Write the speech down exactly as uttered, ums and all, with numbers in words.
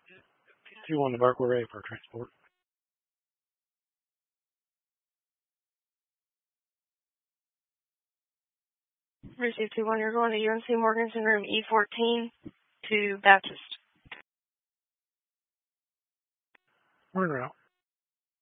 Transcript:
two one to Barkway Ray for transport. Receive two one, you're going to U N C Morganson room E fourteen to Baptist. We're en route.